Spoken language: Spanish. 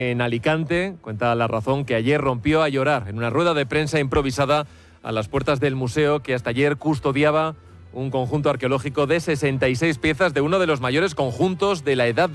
En Alicante, cuenta La Razón, que ayer rompió a llorar en una rueda de prensa improvisada a las puertas del museo que hasta ayer custodiaba un conjunto arqueológico de 66 piezas de uno de los mayores conjuntos de la Edad